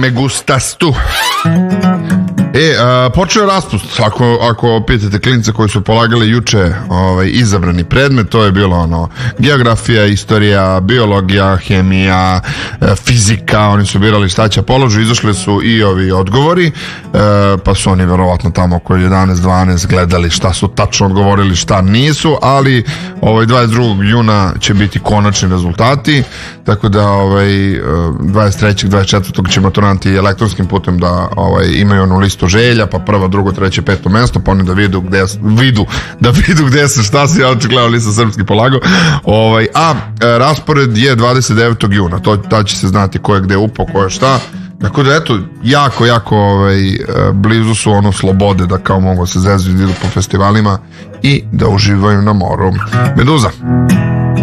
me gustas tu. Počeo je raspust. Ako pitate klince koji su polagali juče izabrani predmet, to je bilo geografija, istorija, biologija, hemija, fizika, oni su birali šta će položu, izašli su i ovi odgovori, pa su oni verovatno tamo oko 11-12 gledali šta su tačno odgovorili, šta nisu, ali 22. juna će biti konačni rezultati, tako da 23. 24. će maturanti elektronskim putem da imaju onu listu želja, pa prvo, drugo, treće, peto mesto, pa oni da vidu gde se, šta se, ja očigledno nisam srpski polagao, raspored je 29. juna, to će se znati ko je gde upao, ko je šta, tako da eto, jako blizu su slobode da kao mogu se zezu i idu po festivalima i da uživaju na moru. Meduza.